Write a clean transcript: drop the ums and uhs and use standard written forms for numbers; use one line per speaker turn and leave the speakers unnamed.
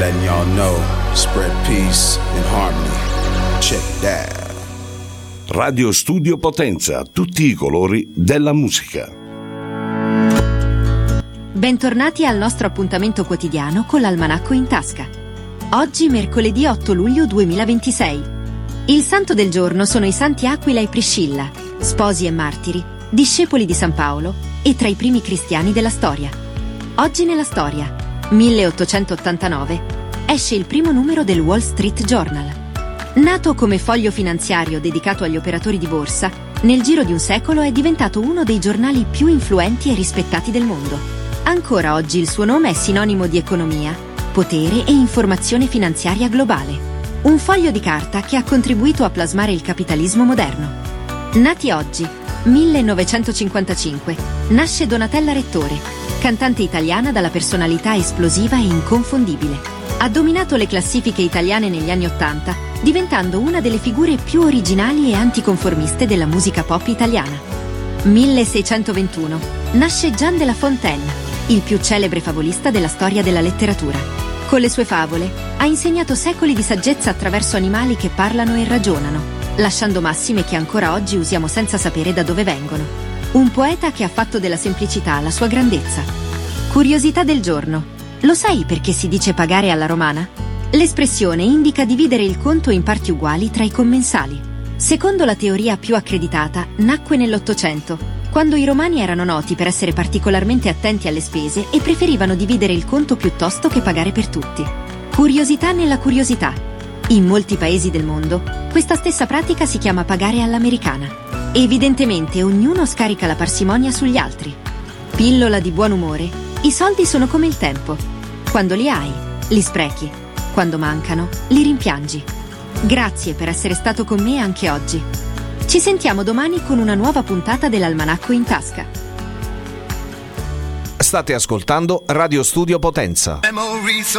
letting y'all know, spread peace and harmony. Check that.
Radio Studio Potenza, tutti i colori della musica.
Bentornati al nostro appuntamento quotidiano con l'Almanacco in tasca. Oggi mercoledì 8 luglio 2026. Il santo del giorno sono i santi Aquila e Priscilla, sposi e martiri, discepoli di San Paolo e tra i primi cristiani della storia. Oggi nella storia, 1889, esce il primo numero del Wall Street Journal. Nato come foglio finanziario dedicato agli operatori di borsa, nel giro di un secolo è diventato uno dei giornali più influenti e rispettati del mondo. Ancora oggi il suo nome è sinonimo di economia, potere e informazione finanziaria globale. Un foglio di carta che ha contribuito a plasmare il capitalismo moderno. Nati oggi, 1955, nasce Donatella Rettore, cantante italiana dalla personalità esplosiva e inconfondibile. Ha dominato le classifiche italiane negli anni '80, diventando una delle figure più originali e anticonformiste della musica pop italiana. 1621, nasce Jean de La Fontaine, il più celebre favolista della storia della letteratura. Con le sue favole ha insegnato secoli di saggezza attraverso animali che parlano e ragionano, lasciando massime che ancora oggi usiamo senza sapere da dove vengono. Un poeta che ha fatto della semplicità la sua grandezza. Curiosità del giorno. Lo sai perché si dice pagare alla romana? L'espressione indica dividere il conto in parti uguali tra i commensali. Secondo la teoria più accreditata, nacque nell'Ottocento, quando i romani erano noti per essere particolarmente attenti alle spese e preferivano dividere il conto piuttosto che pagare per tutti. Curiosità nella curiosità. In molti paesi del mondo, questa stessa pratica si chiama pagare all'americana. Evidentemente ognuno scarica la parsimonia sugli altri. Pillola di buon umore. I soldi sono come il tempo. Quando li hai, li sprechi. Quando mancano, li rimpiangi. Grazie per essere stato con me anche oggi. Ci sentiamo domani con una nuova puntata dell'Almanacco in tasca.
State ascoltando Radio Studio Potenza.